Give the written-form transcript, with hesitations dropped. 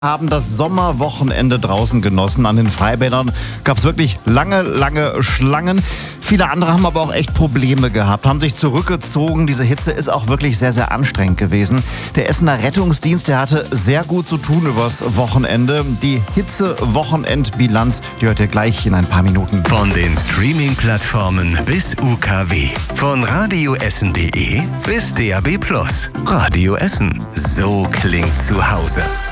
Haben das Sommerwochenende draußen genossen. An den Freibädern gab es wirklich lange Schlangen. Viele andere haben aber auch echt Probleme gehabt, haben sich zurückgezogen. Diese Hitze ist auch wirklich sehr anstrengend gewesen. Der Essener Rettungsdienst, der hatte sehr gut zu tun übers Wochenende. Die Hitze-Wochenendbilanz, die hört ihr gleich in ein paar Minuten. Von den Streaming-Plattformen bis UKW. Von radioessen.de bis DAB+. Radio Essen. So klingt zu Hause.